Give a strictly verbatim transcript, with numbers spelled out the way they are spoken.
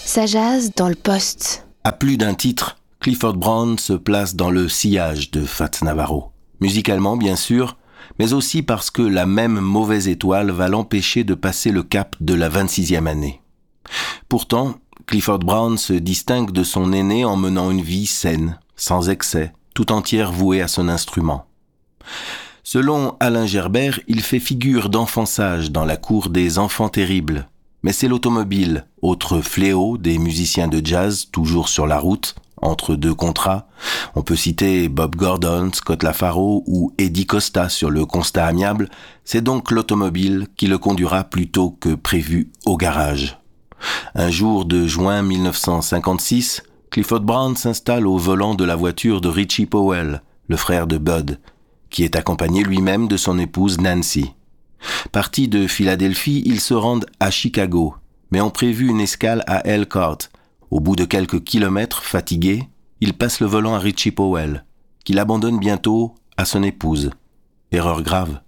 Ça jase dans le poste. À plus d'un titre, Clifford Brown se place dans le sillage de Fats Navarro. Musicalement, bien sûr, mais aussi parce que la même mauvaise étoile va l'empêcher de passer le cap de la vingt-sixième année. Pourtant, Clifford Brown se distingue de son aîné en menant une vie saine, sans excès, tout entière vouée à son instrument. Selon Alain Gerbert, il fait figure d'enfant sage dans la cour des enfants terribles. Mais c'est l'automobile, autre fléau des musiciens de jazz, toujours sur la route, entre deux contrats. On peut citer Bob Gordon, Scott LaFaro ou Eddie Costa sur le constat amiable. C'est donc l'automobile qui le conduira plus tôt que prévu au garage. Un jour de juin mille neuf cent cinquante-six, Clifford Brown s'installe au volant de la voiture de Richie Powell, le frère de Bud, qui est accompagné lui-même de son épouse Nancy. Partis de Philadelphie, ils se rendent à Chicago, mais ont prévu une escale à Elkhart. Au bout de quelques kilomètres, fatigué, il passe le volant à Richie Powell, qui l'abandonne bientôt à son épouse. Erreur grave.